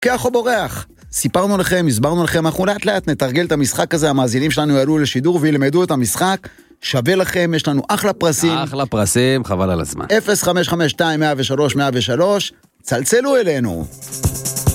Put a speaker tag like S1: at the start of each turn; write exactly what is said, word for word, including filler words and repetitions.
S1: לוקח או בורח. סיפרנו לכם, הסברנו לכם, אנחנו לאט לאט נתרגל את המשחק הזה, המאזינים שלנו יעלו לשידור וילמדו את המשחק, שווה לכם, יש לנו אחלה פרסים.
S2: אחלה פרסים, חבל על הזמן.
S1: אפס חמש חמש שתיים אפס שלוש אפס אפס שלוש, צלצלו אלינו.